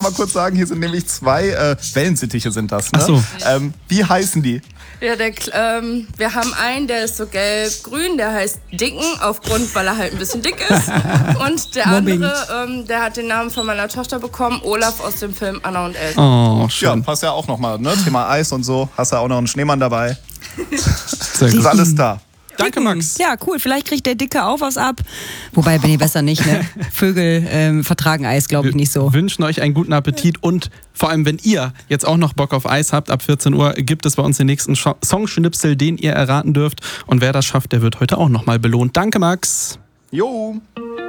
mal kurz sagen, hier sind nämlich 2 Wellensittiche sind das. Ne? Ach so. Wie heißen die? Ja, wir haben einen, der ist so gelb-grün, der heißt Dicken, weil er halt ein bisschen dick ist. Und der andere, der hat den Namen von meiner Tochter bekommen, Olaf aus dem Film Anna und Elsa. Oh, Ja, schön. passt ja auch nochmal, ne? Thema Eis und so. Hast ja auch noch einen Schneemann dabei. Sehr gut. Ist alles da. Danke, Max. Ja, cool. Vielleicht kriegt der Dicke auch was ab. Wobei, bin ich besser nicht, ne? Vögel vertragen Eis, glaube ich, nicht so. Wir wünschen euch einen guten Appetit und vor allem, wenn ihr jetzt auch noch Bock auf Eis habt, ab 14 Uhr gibt es bei uns den nächsten Songschnipsel, den ihr erraten dürft. Und wer das schafft, der wird heute auch nochmal belohnt. Danke, Max. Jo.